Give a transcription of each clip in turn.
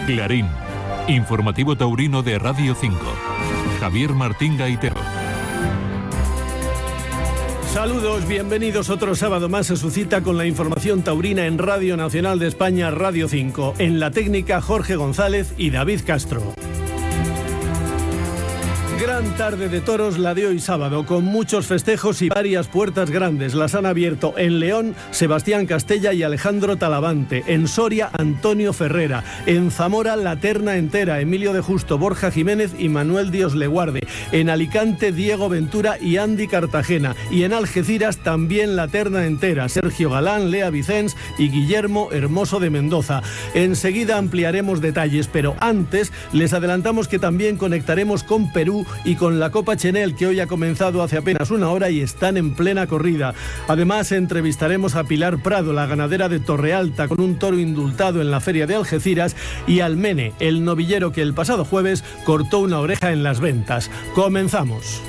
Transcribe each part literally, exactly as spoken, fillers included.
Clarín, informativo taurino de Radio cinco. Javier Martín Gaitero. Saludos, bienvenidos otro sábado más a su cita con la información taurina en Radio Nacional de España, Radio cinco. En la técnica, Jorge González y David Castro. Gran tarde de toros la de hoy sábado, con muchos festejos y varias puertas grandes. Las han abierto en León, Sebastián Castella y Alejandro Talavante. En Soria, Antonio Ferrera. En Zamora, la terna entera, Emilio de Justo, Borja Jiménez y Manuel Dios Leguarde. En Alicante, Diego Ventura y Andy Cartagena. Y en Algeciras, también la terna entera, Sergio Galán, Lea Vicens y Guillermo Hermoso de Mendoza. Enseguida ampliaremos detalles, pero antes les adelantamos que también conectaremos con Perú y con la Copa Chenel, que hoy ha comenzado hace apenas una hora y están en plena corrida. Además, entrevistaremos a Pilar Prado, la ganadera de Torrealta, con un toro indultado en la feria de Algeciras, y al Mene, el novillero que el pasado jueves cortó una oreja en las ventas. Comenzamos.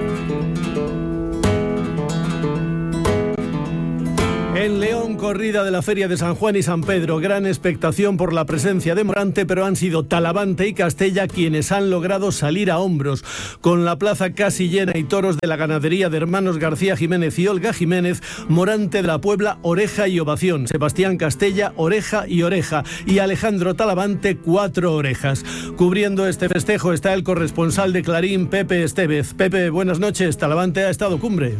En León, corrida de la Feria de San Juan y San Pedro. Gran expectación por la presencia de Morante, pero han sido Talavante y Castella quienes han logrado salir a hombros. Con la plaza casi llena y toros de la ganadería de hermanos García Jiménez y Olga Jiménez, Morante de la Puebla, oreja y ovación. Sebastián Castella, oreja y oreja. Y Alejandro Talavante, cuatro orejas. Cubriendo este festejo está el corresponsal de Clarín, Pepe Estevez. Pepe, buenas noches. Talavante ha estado cumbre.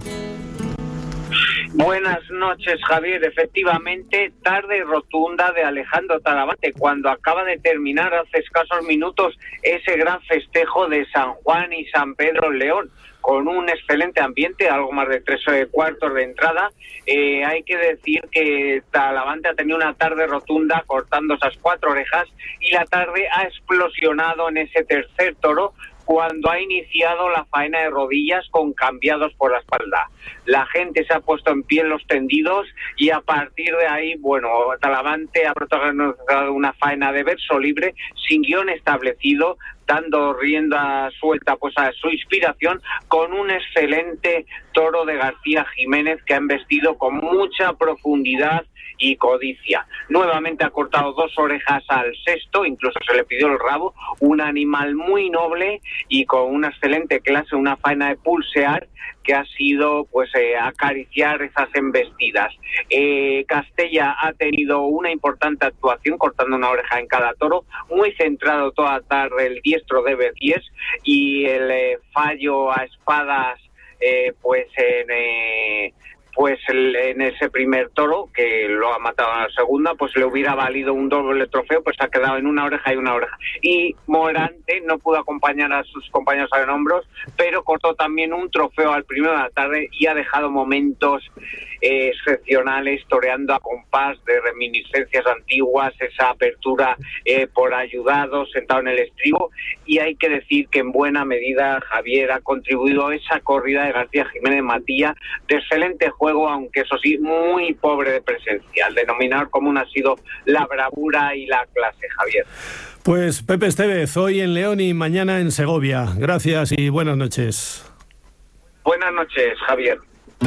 Buenas noches, Javier. Efectivamente, tarde rotunda de Alejandro Talavante cuando acaba de terminar hace escasos minutos ese gran festejo de San Juan y San Pedro en León, con un excelente ambiente, algo más de tres cuartos de entrada. Eh, hay que decir que Talavante ha tenido una tarde rotunda cortando esas cuatro orejas y la tarde ha explosionado en ese tercer toro, cuando ha iniciado la faena de rodillas con cambiados por la espalda. La gente se ha puesto en pie en los tendidos y a partir de ahí, bueno, Talavante ha protagonizado una faena de verso libre, sin guión establecido, dando rienda suelta pues a su inspiración, con un excelente toro de García Jiménez que ha embestido con mucha profundidad y codicia. Nuevamente ha cortado dos orejas al sexto, incluso se le pidió el rabo, un animal muy noble y con una excelente clase, una faena de pulsear que ha sido pues eh, acariciar esas embestidas. Eh, Castella ha tenido una importante actuación cortando una oreja en cada toro, muy centrado toda la tarde el diestro de B diez y el eh, fallo a espadas eh, pues en... Eh, pues el, en ese primer toro, que lo ha matado en la segunda, pues le hubiera valido un doble trofeo, pues ha quedado en una oreja y una oreja. Y Morante no pudo acompañar a sus compañeros en hombros, pero cortó también un trofeo al primero de la tarde y ha dejado momentos eh, excepcionales, toreando a compás de reminiscencias antiguas, esa apertura eh, por ayudado, sentado en el estribo, y hay que decir que en buena medida Javier ha contribuido a esa corrida de García Jiménez Matilla, de excelente juego, juego, aunque eso sí, muy pobre de presencia. El denominador común ha sido la bravura y la clase, Javier. Pues Pepe Estevez, hoy en León y mañana en Segovia. Gracias y buenas noches. Buenas noches, Javier.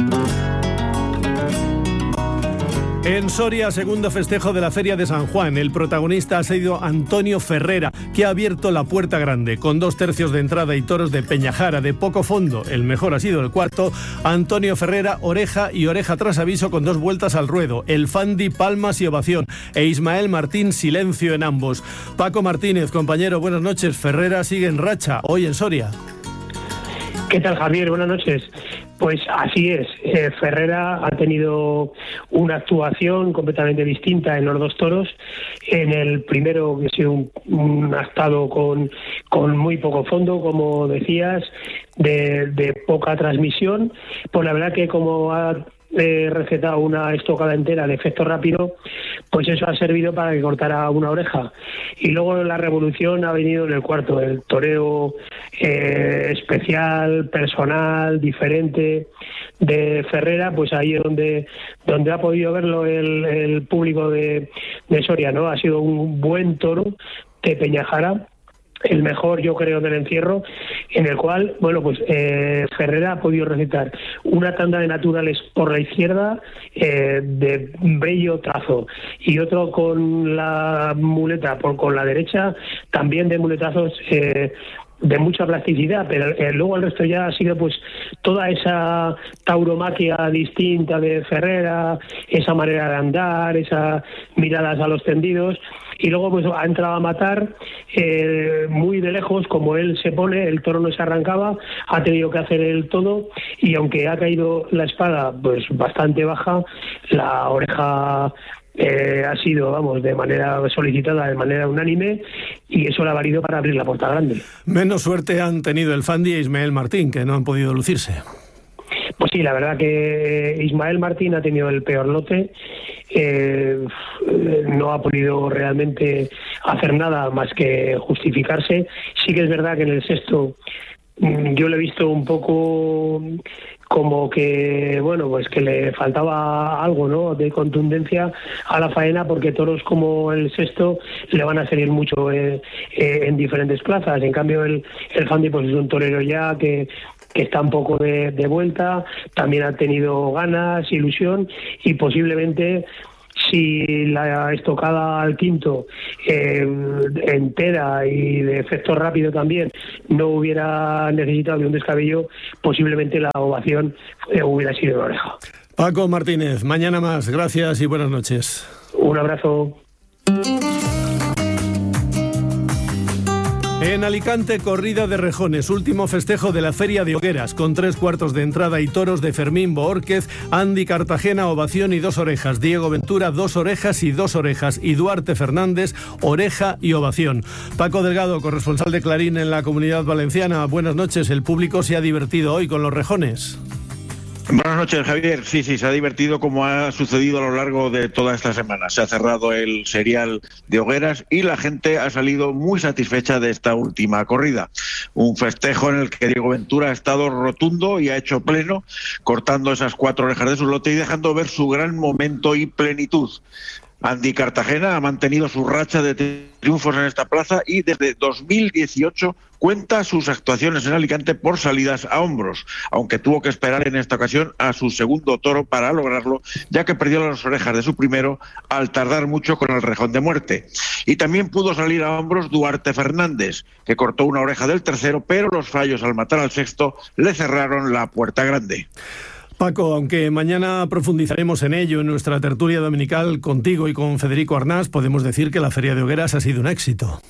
En Soria, segundo festejo de la Feria de San Juan. El protagonista ha sido Antonio Ferrera, que ha abierto la puerta grande. Con dos tercios de entrada y toros de Peñajara de poco fondo, el mejor ha sido el cuarto. Antonio Ferrera, oreja y oreja tras aviso con dos vueltas al ruedo. El Fandi, palmas y ovación. E Ismael Martín, silencio en ambos. Paco Martínez, compañero, buenas noches. Ferrera sigue en racha, hoy en Soria. ¿Qué tal, Javier? Buenas noches. Pues así es, eh, Ferrera ha tenido una actuación completamente distinta en los dos toros. En el primero, que ha sido un, un astado con, con muy poco fondo, como decías, de, de poca transmisión. Pues la verdad que como ha eh, recetado una estocada entera de efecto rápido, pues eso ha servido para que cortara una oreja. Y luego la revolución ha venido en el cuarto, el toreo eh, especial, personal, diferente de Ferrera, pues ahí es donde donde ha podido verlo el, el público de, de Soria, ¿no? Ha sido un buen toro de Peñajara, el mejor, yo creo, del encierro, en el cual, bueno, pues eh, Ferrera ha podido recetar una tanda de naturales por la izquierda eh, de bello trazo y otro con la muleta por con la derecha, también de muletazos eh, de mucha plasticidad, pero eh, luego el resto ya ha sido pues toda esa tauromaquia distinta de Ferrera, esa manera de andar, esas miradas a los tendidos, y luego pues ha entrado a matar eh, muy de lejos, como él se pone, el toro no se arrancaba, ha tenido que hacer el todo, y aunque ha caído la espada pues bastante baja, la oreja Eh, ha sido, vamos, de manera solicitada, de manera unánime, y eso le ha valido para abrir la puerta grande. Menos suerte han tenido el Fandi e Ismael Martín, que no han podido lucirse. Pues sí, la verdad que Ismael Martín ha tenido el peor lote, eh, no ha podido realmente hacer nada más que justificarse. Sí que es verdad que en el sexto yo le he visto un poco como que, bueno, pues que le faltaba algo, ¿no?, de contundencia a la faena, porque toros como el sexto le van a salir mucho eh, eh, en diferentes plazas. En cambio el, el Fandi pues es un torero ya que que está un poco de, de vuelta, también ha tenido ganas, ilusión, y posiblemente si la estocada al quinto eh, entera y de efecto rápido también no hubiera necesitado de un descabello, posiblemente la ovación eh, hubiera sido en oreja. Paco Martínez, mañana más. Gracias y buenas noches. Un abrazo. En Alicante, corrida de rejones, último festejo de la Feria de Hogueras, con tres cuartos de entrada y toros de Fermín Boórquez, Andy Cartagena, ovación y dos orejas, Diego Ventura, dos orejas y dos orejas, y Duarte Fernández, oreja y ovación. Paco Delgado, corresponsal de Clarín en la Comunidad Valenciana, buenas noches. ¿El público se ha divertido hoy con los rejones? Buenas noches, Javier. Sí, sí, se ha divertido como ha sucedido a lo largo de toda esta semana. Se ha cerrado el serial de Hogueras y la gente ha salido muy satisfecha de esta última corrida. Un festejo en el que Diego Ventura ha estado rotundo y ha hecho pleno, cortando esas cuatro orejas de su lote y dejando ver su gran momento y plenitud. Andy Cartagena ha mantenido su racha de triunfos en esta plaza y desde dos mil dieciocho cuenta sus actuaciones en Alicante por salidas a hombros, aunque tuvo que esperar en esta ocasión a su segundo toro para lograrlo, ya que perdió las orejas de su primero al tardar mucho con el rejón de muerte. Y también pudo salir a hombros Duarte Fernández, que cortó una oreja del tercero, pero los fallos al matar al sexto le cerraron la puerta grande. Paco, aunque mañana profundizaremos en ello en nuestra tertulia dominical contigo y con Federico Arnás, podemos decir que la Feria de Hogueras ha sido un éxito.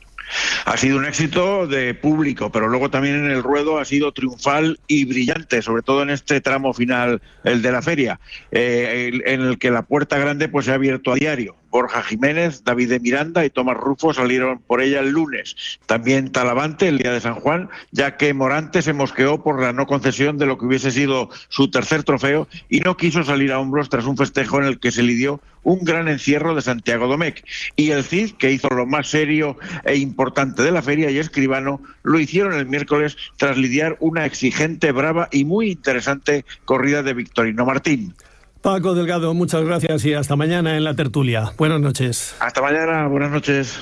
Ha sido un éxito de público, pero luego también en el ruedo ha sido triunfal y brillante, sobre todo en este tramo final, el de la feria, eh, en el que la puerta grande pues se ha abierto a diario. Borja Jiménez, David de Miranda y Tomás Rufo salieron por ella el lunes. También Talavante el día de San Juan, ya que Morante se mosqueó por la no concesión de lo que hubiese sido su tercer trofeo y no quiso salir a hombros tras un festejo en el que se lidió un gran encierro de Santiago Domecq. Y el Cid, que hizo lo más serio e importante de la feria, y Escribano lo hicieron el miércoles tras lidiar una exigente, brava y muy interesante corrida de Victorino Martín. Paco Delgado, muchas gracias y hasta mañana en la tertulia. Buenas noches. Hasta mañana, buenas noches.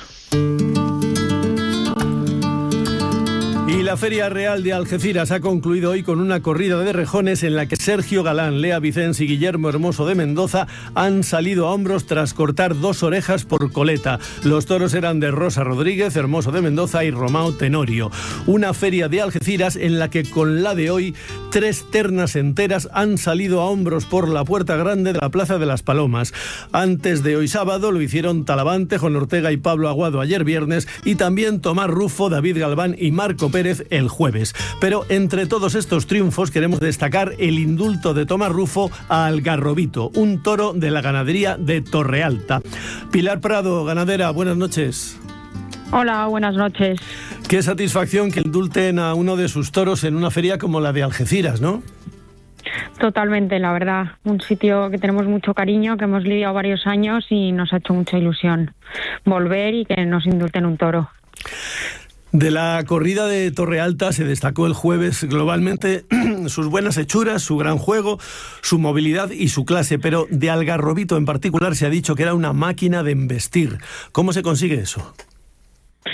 Y la Feria Real de Algeciras ha concluido hoy con una corrida de rejones en la que Sergio Galán, Lea Vicens y Guillermo Hermoso de Mendoza han salido a hombros tras cortar dos orejas por coleta. Los toros eran de Rosa Rodríguez, Hermoso de Mendoza y Romao Tenorio. Una feria de Algeciras en la que con la de hoy tres ternas enteras han salido a hombros por la puerta grande de la Plaza de las Palomas. Antes de hoy sábado lo hicieron Talavante, Juan Ortega y Pablo Aguado ayer viernes, y también Tomás Rufo, David Galván y Marco Pérez el jueves. Pero entre todos estos triunfos queremos destacar el indulto de Tomás Rufo a Algarrobito, un toro de la ganadería de Torrealta. Pilar Prado, ganadera, buenas noches. Hola, buenas noches. Qué satisfacción que indulten a uno de sus toros en una feria como la de Algeciras, ¿no? Totalmente, la verdad. Un sitio que tenemos mucho cariño, que hemos lidiado varios años y nos ha hecho mucha ilusión volver y que nos indulten un toro. De la corrida de Torrealta se destacó el jueves globalmente sus buenas hechuras, su gran juego, su movilidad y su clase, pero de Algarrobito en particular se ha dicho que era una máquina de embestir. ¿Cómo se consigue eso?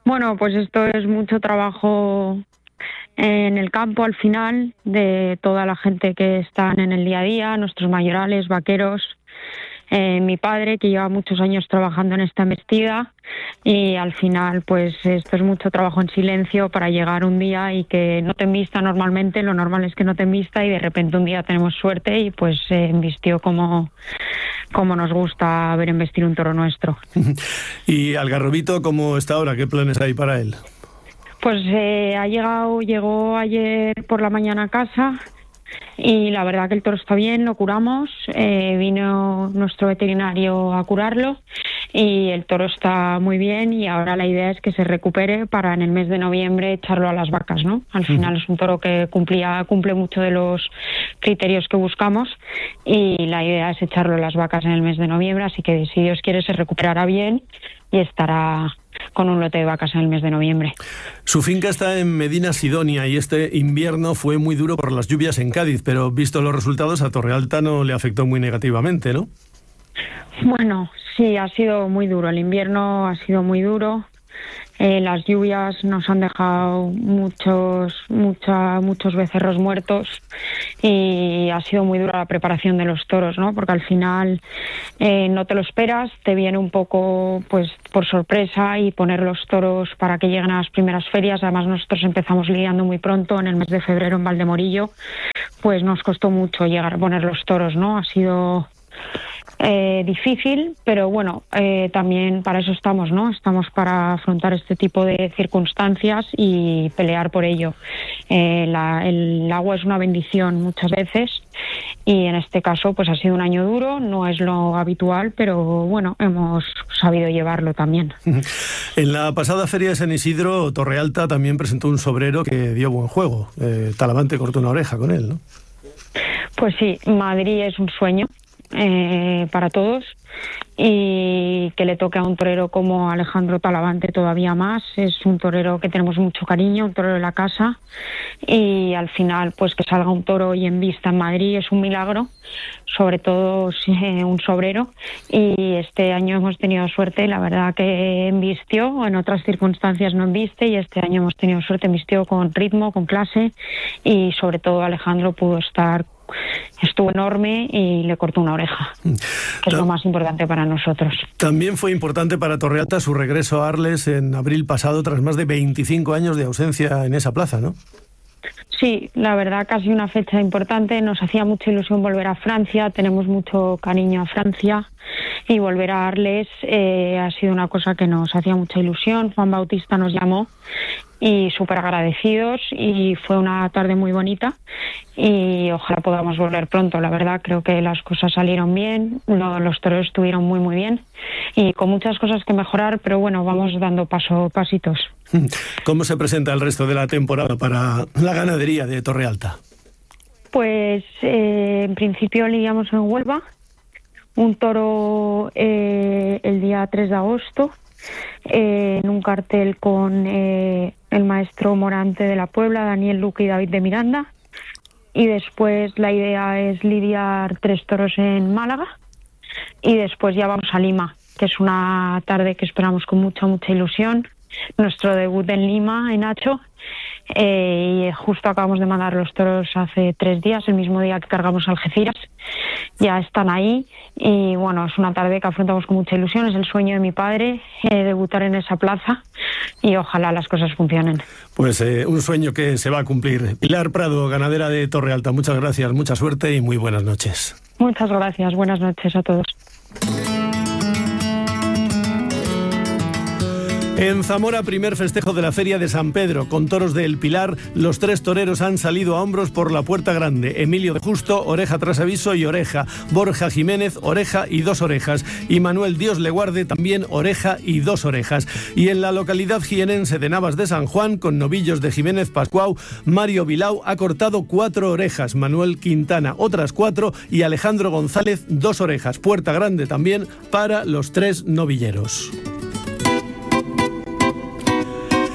Bueno, pues esto es mucho trabajo en el campo al final, de toda la gente que están en el día a día, nuestros mayorales, vaqueros, eh, mi padre, que lleva muchos años trabajando en esta embestida, y al final pues esto es mucho trabajo en silencio para llegar un día y que no te embista normalmente. Lo normal es que no te embista y de repente un día tenemos suerte y pues se eh, embistió como, como nos gusta ver embestir un toro nuestro. ¿Y Algarrobito cómo está ahora? ¿Qué planes hay para él? Pues eh, ha llegado, llegó ayer por la mañana a casa y la verdad que el toro está bien, lo curamos, eh, vino nuestro veterinario a curarlo y el toro está muy bien, y ahora la idea es que se recupere para en el mes de noviembre echarlo a las vacas, ¿no? Al final es un toro que cumplía, cumple mucho de los criterios que buscamos, y la idea es echarlo a las vacas en el mes de noviembre, así que si Dios quiere se recuperará bien y estará con un lote de vacas en el mes de noviembre. Su finca está en Medina Sidonia y este invierno fue muy duro por las lluvias en Cádiz, pero visto los resultados a Torrealta no le afectó muy negativamente, ¿no? Bueno, sí, ha sido muy duro. El invierno ha sido muy duro. Eh, las lluvias nos han dejado muchos, mucha, muchos becerros muertos, y ha sido muy dura la preparación de los toros, ¿no? Porque al final eh, no te lo esperas, te viene un poco pues por sorpresa, y poner los toros para que lleguen a las primeras ferias. Además nosotros empezamos lidiando muy pronto, en el mes de febrero en Valdemorillo, pues nos costó mucho llegar a poner los toros, ¿no? Ha sido Eh, difícil, pero bueno, eh, también para eso estamos, ¿no? Estamos para afrontar este tipo de circunstancias y pelear por ello. Eh, la, el agua es una bendición muchas veces, y en este caso pues ha sido un año duro, no es lo habitual, pero bueno, hemos sabido llevarlo también. En la pasada feria de San Isidro, Torrealta también presentó un sobrero que dio buen juego. Eh, Talavante cortó una oreja con él, ¿no? Pues sí, Madrid es un sueño Eh, para todos, y que le toque a un torero como Alejandro Talavante todavía más. Es un torero que tenemos mucho cariño, un torero de la casa, y al final pues que salga un toro y en vista en Madrid es un milagro, sobre todo si eh, un sobrero, y este año hemos tenido suerte, la verdad que embistió, en otras circunstancias no embiste, y este año hemos tenido suerte, embistió con ritmo, con clase, y sobre todo Alejandro pudo estar estuvo enorme y le cortó una oreja, que es lo más importante para nosotros. También fue importante para Torrealta su regreso a Arles en abril pasado, tras más de veinticinco años de ausencia en esa plaza, ¿no? Sí, la verdad que ha sido una fecha importante. Nos hacía mucha ilusión volver a Francia, tenemos mucho cariño a Francia, y volver a Arles eh, ha sido una cosa que nos hacía mucha ilusión. Juan Bautista nos llamó y súper agradecidos, y fue una tarde muy bonita, y ojalá podamos volver pronto. La verdad creo que las cosas salieron bien, lo, los toros estuvieron muy muy bien, y con muchas cosas que mejorar, pero bueno, vamos dando paso pasitos. ¿Cómo se presenta el resto de la temporada para la ganadería de Torrealta? Pues eh, en principio lidiamos en Huelva, un toro eh, el día tres de agosto, eh, en un cartel con eh, el maestro Morante de la Puebla, Daniel Luque y David de Miranda, y después la idea es lidiar tres toros en Málaga, y después ya vamos a Lima, que es una tarde que esperamos con mucha mucha ilusión, nuestro debut en Lima, en Hacho, eh, y justo acabamos de mandar los toros hace tres días, el mismo día que cargamos a Algeciras, ya están ahí, y bueno, es una tarde que afrontamos con mucha ilusión, es el sueño de mi padre, eh, debutar en esa plaza, y ojalá las cosas funcionen. Pues eh, un sueño que se va a cumplir. Pilar Prado, ganadera de Torrealta, muchas gracias, mucha suerte y muy buenas noches. Muchas gracias, buenas noches a todos. En Zamora, primer festejo de la Feria de San Pedro. Con toros de El Pilar, los tres toreros han salido a hombros por la Puerta Grande. Emilio de Justo, oreja tras aviso y oreja. Borja Jiménez, oreja y dos orejas. Y Manuel Dios le guarde, también oreja y dos orejas. Y en la localidad jienense de Navas de San Juan, con novillos de Jiménez Pascuau, Mario Vilau ha cortado cuatro orejas. Manuel Quintana, otras cuatro. Y Alejandro González, dos orejas. Puerta Grande también para los tres novilleros.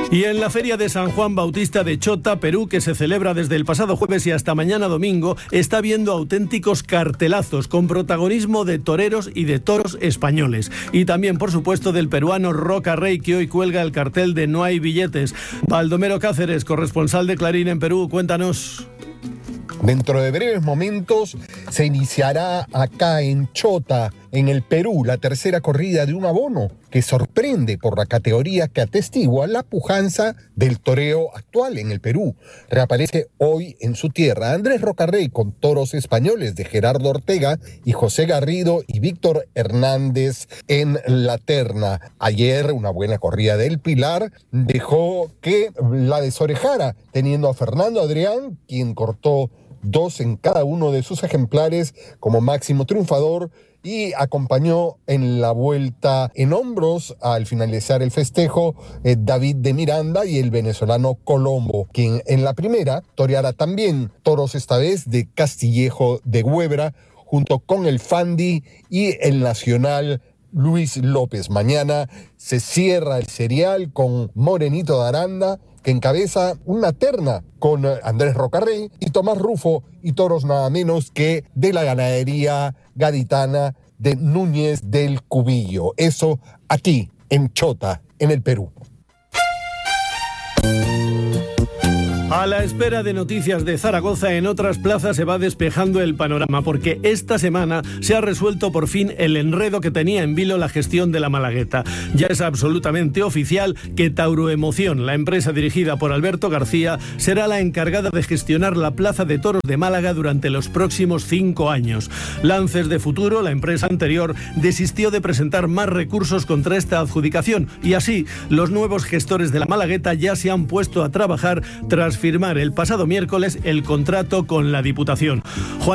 Y en la Feria de San Juan Bautista de Chota, Perú, que se celebra desde el pasado jueves y hasta mañana domingo, está viendo auténticos cartelazos con protagonismo de toreros y de toros españoles. Y también, por supuesto, del peruano Roca Rey, que hoy cuelga el cartel de No hay billetes. Baldomero Cáceres, corresponsal de Clarín en Perú, cuéntanos. Dentro de breves momentos se iniciará acá en Chota, en el Perú, la tercera corrida de un abono que sorprende por la categoría que atestigua la pujanza del toreo actual en el Perú. Reaparece hoy en su tierra Andrés Rocarrey con toros españoles de Gerardo Ortega y José Garrido y Víctor Hernández en la terna. Ayer una buena corrida del Pilar dejó que la desorejara, teniendo a Fernando Adrián, quien cortó dos en cada uno de sus ejemplares como máximo triunfador, y acompañó en la vuelta en hombros al finalizar el festejo eh, David de Miranda y el venezolano Colombo, quien en la primera toreara también toros, esta vez de Castillejo de Huebra, junto con el Fandi y el nacional Luis López. Mañana se cierra el serial con Morenito de Aranda, que encabeza una terna con Andrés Rocarrey y Tomás Rufo, y toros nada menos que de la ganadería gaditana de Núñez del Cubillo. Eso aquí, en Chota, en el Perú. A la espera de noticias de Zaragoza, en otras plazas se va despejando el panorama, porque esta semana se ha resuelto por fin el enredo que tenía en vilo la gestión de la Malagueta. Ya es absolutamente oficial que Tauroemoción, la empresa dirigida por Alberto García, será la encargada de gestionar la Plaza de Toros de Málaga durante los próximos cinco años. Lances de Futuro, la empresa anterior, desistió de presentar más recursos contra esta adjudicación, y así los nuevos gestores de la Malagueta ya se han puesto a trabajar tras firmar el pasado miércoles el contrato con la Diputación. Juan